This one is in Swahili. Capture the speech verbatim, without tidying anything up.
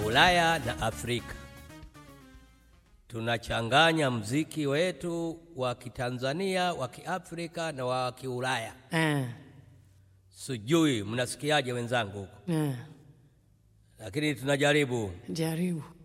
Ulaya na Afrika. Tunachanganya mziki wetu wa Kitanzania, wa Kiafrika na wa Kiulaya. Eh. Sijui mnasikiaje wenzangu huko? Eh. Lakini tunajaribu. Jaribu.